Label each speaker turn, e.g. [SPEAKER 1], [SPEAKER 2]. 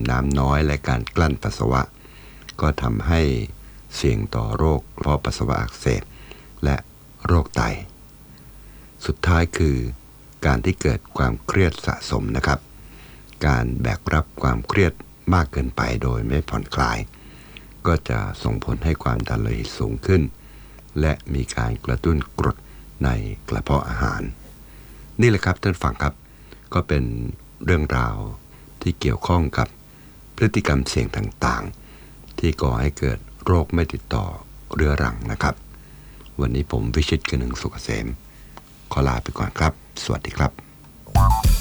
[SPEAKER 1] น้ำน้อยและการกลั้นปัสสาวะก็ทำให้เสี่ยงต่อโรคกระเพาะปัสสาวะอักเสบและโรคไตสุดท้ายคือการที่เกิดความเครียดสะสมนะครับการแบกรับความเครียดมากเกินไปโดยไม่ผ่อนคลายก็จะส่งผลให้ความดันโลหิตสูงขึ้นและมีการกระตุ้นกรดในกระเพาะอาหารนี่แหละครับท่านฟังครับก็เป็นเรื่องราวที่เกี่ยวข้องกับพฤติกรรมเสี่ยงต่างๆที่ก่อให้เกิดโรคไม่ติดต่อเรื้อรังนะครับวันนี้ผมวิชิตกนึงสุขเกษมขอลาไปก่อนครับสวัสดีครับ